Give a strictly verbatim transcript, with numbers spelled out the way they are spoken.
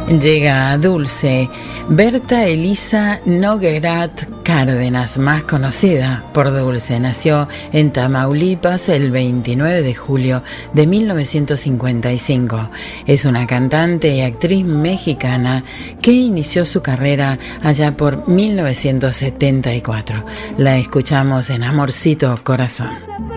Llega Dulce, Berta Elisa Noguerat Cárdenas, más conocida por Dulce, nació en Tamaulipas el veintinueve de julio de mil novecientos cincuenta y cinco. Es una cantante y actriz mexicana que inició su carrera allá por mil novecientos setenta y cuatro. La escuchamos en Amorcito Corazón.